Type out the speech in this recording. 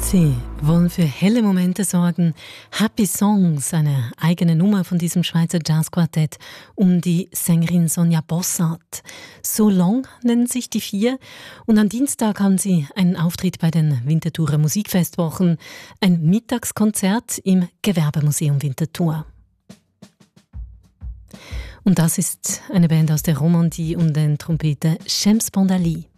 Sie wollen für helle Momente sorgen. Happy Songs, eine eigene Nummer von diesem Schweizer Jazzquartett um die Sängerin Sonja Bossart. So Long nennen sich die vier. Und am Dienstag haben sie einen Auftritt bei den Winterthurer Musikfestwochen, ein Mittagskonzert im Gewerbemuseum Winterthur. Und das ist eine Band aus der Romandie um den Trompeter Shams Bondali.